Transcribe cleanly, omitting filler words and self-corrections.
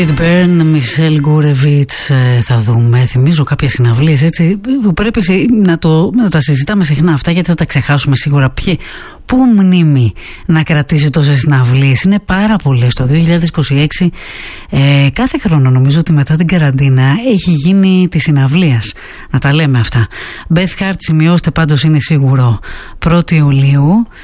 Burn, Μισελ Γκούρεβιτς θα δούμε. Θυμίζω κάποιες συναυλίες έτσι που πρέπει να τα συζητάμε συχνά αυτά, γιατί θα τα ξεχάσουμε σίγουρα. Πού μνήμη να κρατήσει τόσες συναυλίες? Είναι πάρα πολλές. Το 2026 κάθε χρόνο νομίζω ότι μετά την καραντίνα έχει γίνει τη συναυλίας. Να τα λέμε αυτά. Beth Hart, σημειώστε πάντως, είναι σίγουρο 1η Ιουλίου.